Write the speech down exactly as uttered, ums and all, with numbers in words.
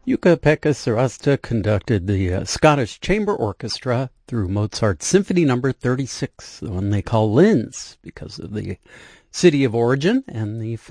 Jukka-Pekka Sarasta conducted the uh, Scottish Chamber Orchestra through Mozart's Symphony Number thirty-six, the one they call Linz, because of the city of origin and the